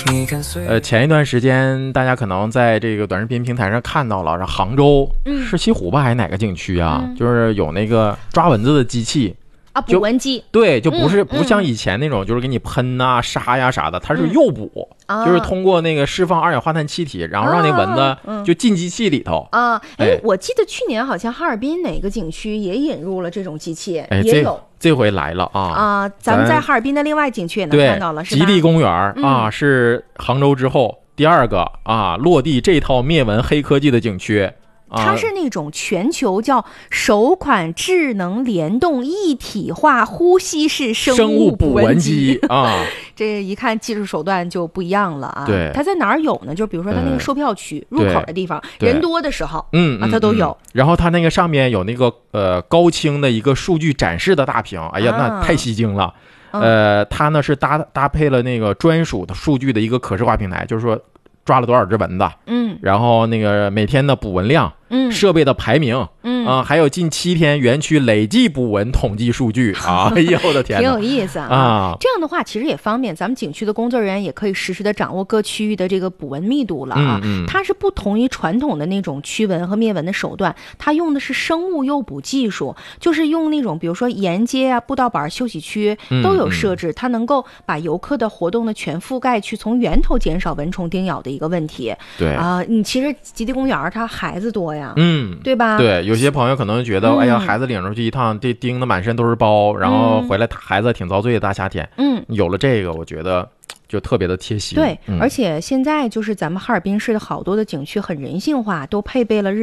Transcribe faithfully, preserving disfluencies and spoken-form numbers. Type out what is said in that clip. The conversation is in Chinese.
呃，前一段时间大家可能在这个短视频平台上看到了，杭州是西湖吧，还是哪个景区啊？嗯、就是有那个抓蚊子的机器。 啊，捕蚊机， 对，就不是、嗯、不像以前那种，就是给你喷啊、杀呀啥的，它是诱捕、嗯，就是通过那个释放二氧化碳气体，然后让那蚊子就进机器里头啊。哎、嗯，我记得去年好像哈尔滨哪个景区也引入了这种机器， 哎、 也有。 这回来了啊啊！咱们在哈尔滨的另外景区也能看到了，是吧？ 极地公园啊、嗯，是杭州之后第二个啊落地这套灭蚊黑科技的景区。 它是那种全球叫首款智能联动一体化呼吸式生物捕蚊机啊， 这一看技术手段就不一样了啊。 对， 它在哪儿有呢？就比如说它那个售票区、嗯、入口的地方，人多的时候， 嗯啊，它都有、 嗯。然后它那个上面有那个呃高清的一个数据展示的大屏，哎呀，那太吸睛了。啊、呃，它呢是搭搭配了那个专属的数据的一个可视化平台，就是说。抓了多少只蚊子？ 嗯， 然后那个每天的捕蚊量， 嗯， 设备的排名，嗯啊，还有近七天园区累计捕蚊统计数据啊！哎呦我的天， 挺有意思啊！ 啊这样的话其实也方便，咱们景区的工作人员也可以实时的掌握各区域的这个捕蚊密度了啊。 嗯嗯、 它是不同于传统的那种驱蚊和灭蚊的手段，它用的是生物诱捕技术，就是用那种比如说沿街啊、步道板、休息区都有设置，嗯嗯、它能够把游客的活动的全覆盖去，从源头减少蚊虫叮咬的一个问题。 对啊、呃，你其实极地公园它孩子多呀， 嗯， 对吧？ 对，有些朋友可能觉得，嗯、哎呀，孩子领出去一趟，这叮的满身都是包，然后回来孩子挺遭罪的，大夏天。 嗯， 有了这个，我觉得就特别的贴心。 对、 嗯， 而且现在就是咱们哈尔滨市的好多的景区很人性化，都配备了日